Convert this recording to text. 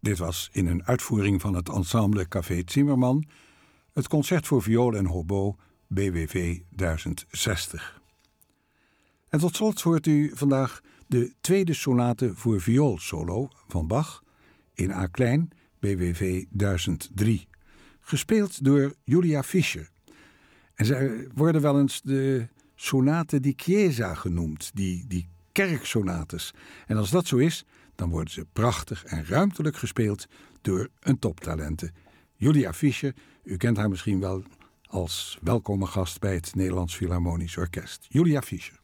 Dit was in een uitvoering van het ensemble Café Zimmermann, het concert voor viool en hobo BWV 1060. En tot slot hoort u vandaag de tweede sonate voor vioolsolo van Bach in A klein BWV 1003, gespeeld door Julia Fischer. En zij worden wel eens de sonate di chiesa genoemd, die kerksonates. En als dat zo is, dan worden ze prachtig en ruimtelijk gespeeld door een toptalente. Julia Fischer, u kent haar misschien wel als welkome gast bij het Nederlands Philharmonisch Orkest. Julia Fischer.